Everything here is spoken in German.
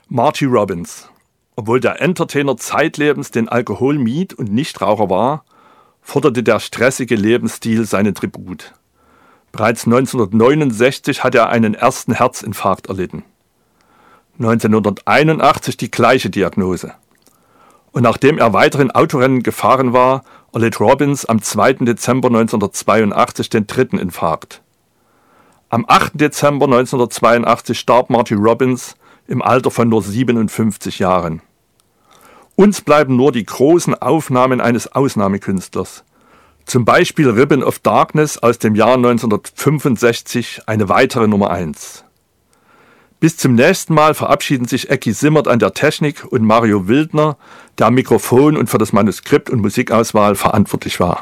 Marty Robbins. Obwohl der Entertainer zeitlebens den Alkohol mied und Nichtraucher war, forderte der stressige Lebensstil seinen Tribut. Bereits 1969 hatte er einen ersten Herzinfarkt erlitten. 1981 die gleiche Diagnose. Und nachdem er weiterhin Autorennen gefahren war, erlitt Robbins am 2. Dezember 1982 den dritten Infarkt. Am 8. Dezember 1982 starb Marty Robbins im Alter von nur 57 Jahren. Uns bleiben nur die großen Aufnahmen eines Ausnahmekünstlers. Zum Beispiel Ribbon of Darkness aus dem Jahr 1965, eine weitere Nummer 1. Bis zum nächsten Mal verabschieden sich Ecki Simmert an der Technik und Mario Wildner, der am Mikrofon und für das Manuskript und Musikauswahl verantwortlich war.